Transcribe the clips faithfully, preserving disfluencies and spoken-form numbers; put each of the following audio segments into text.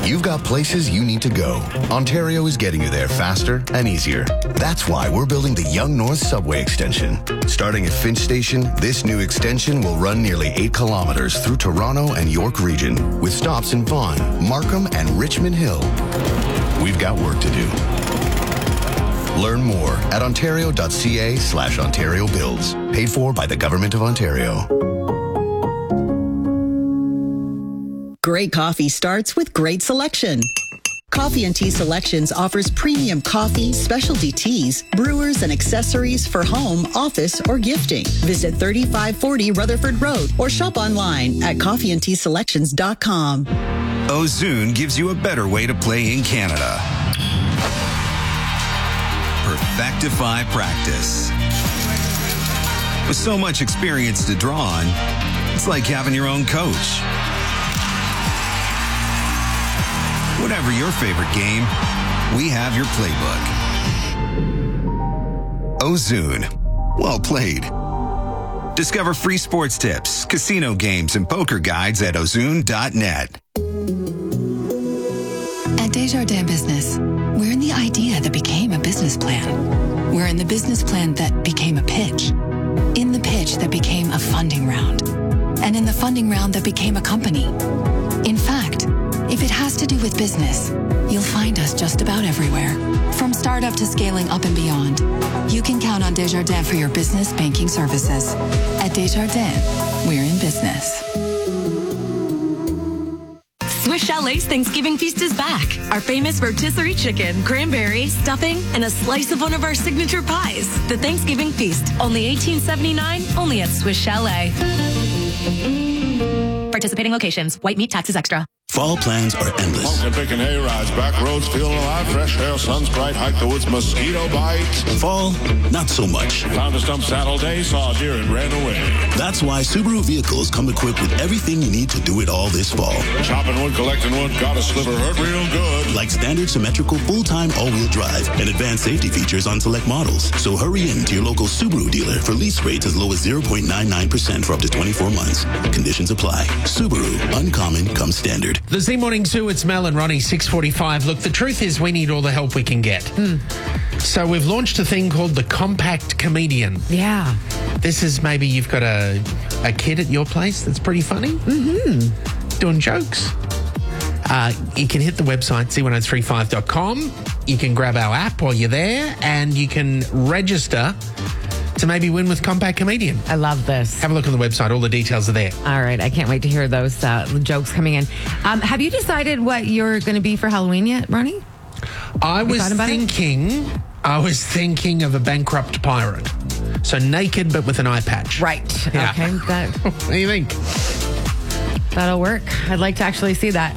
You've got places you need to go. Ontario is getting you there faster and easier. That's why we're building the Yonge North Subway Extension. Starting at Finch Station, this new extension will run nearly eight kilometers through Toronto and York Region, with stops in Vaughan, Markham, and Richmond Hill. We've got work to do. Learn more at ontario.ca slash Ontario Builds. Paid for by the Government of Ontario. Great coffee starts with great selection. Coffee and Tea Selections offers premium coffee, specialty teas, brewers, and accessories for home, office, or gifting. Visit thirty-five forty Rutherford Road or shop online at coffee and tea selections dot com. Ozoon gives you a better way to play in Canada. Perfectify practice. With so much experience to draw on, it's like having your own coach. Whatever your favorite game, we have your playbook. Ozoon. Well played. Discover free sports tips, casino games, and poker guides at ozoon dot net. At Desjardins Business, we're in the idea that became a business plan. We're in the business plan that became a pitch. In the pitch that became a funding round. And in the funding round that became a company. In fact, if it has to do with business, you'll find us just about everywhere. From startup to scaling up and beyond, you can count on Desjardins for your business banking services. At Desjardins, we're in business. Swiss Chalet's Thanksgiving feast is back. Our famous rotisserie chicken, cranberry, stuffing, and a slice of one of our signature pies. The Thanksgiving feast, only eighteen seventy-nine, only at Swiss Chalet. Participating locations. White meat taxes extra. Fall plans are endless. Pumpkin picking hay rides, back roads feeling alive, fresh air, sun's bright, hike the woods, mosquito bite. Fall, not so much. Found a stump Saturday, saw a deer and ran away. That's why Subaru vehicles come equipped with everything you need to do it all this fall. Chopping wood, collecting wood, got a sliver, hurt real good. Like standard symmetrical full-time all-wheel drive and advanced safety features on select models. So hurry in to your local Subaru dealer for lease rates as low as zero point nine nine percent for up to twenty-four months. Conditions apply. Subaru, uncommon comes standard. The Z Morning Zoo, it's Mel and Ronnie, six forty-five. Look, the truth is we need all the help we can get. Mm. So we've launched a thing called the Compact Comedian. Yeah. This is maybe you've got a, a kid at your place that's pretty funny. Mm-hmm. Doing jokes. Uh, you can hit the website, z one oh three five dot com. You can grab our app while you're there and you can register to maybe win with Compact Comedian. I love this. Have a look on the website. All the details are there. All right. I can't wait to hear those uh, jokes coming in. Um, have you decided what you're going to be for Halloween yet, Ronnie? I was thinking, it? I was thinking of a bankrupt pirate. So naked, but with an eye patch. Right. Yeah. Okay. That, what do you think? That'll work. I'd like to actually see that.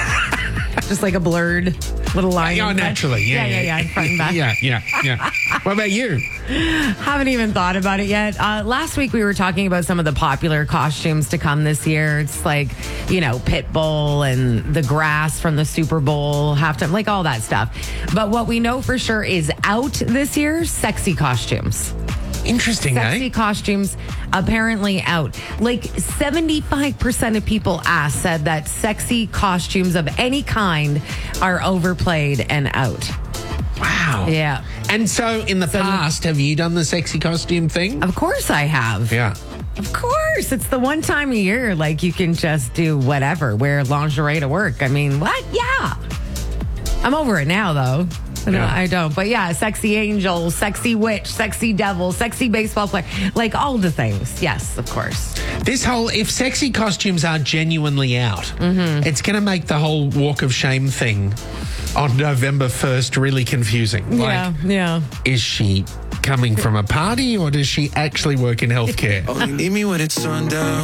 Just like a blurred little line. Oh, naturally. Yeah, yeah, yeah, yeah, in front and back. yeah, yeah, yeah. What about you? Haven't even thought about it yet. Uh, last week we were talking about some of the popular costumes to come this year. It's like, you know, Pitbull and the grass from the Super Bowl, halftime, like all that stuff. But what we know for sure is out this year, sexy costumes. Interesting, Sexy eh? costumes apparently out. Like seventy-five percent of people asked said that sexy costumes of any kind are overplayed and out. Wow. Yeah. And so in the So- past, have you done the sexy costume thing? Of course I have. Yeah. Of course. It's the one time a year, like, you can just do whatever, wear lingerie to work. I mean, what? Yeah. I'm over it now, though. No, Yeah. I don't. But yeah, sexy angel, sexy witch, sexy devil, sexy baseball player, like all the things. Yes, of course. This whole, if sexy costumes are genuinely out, Mm-hmm. it's going to make the whole walk of shame thing on November first really confusing. Yeah, yeah. Is she coming from a party or does she actually work in healthcare? Only need me when it's sundown.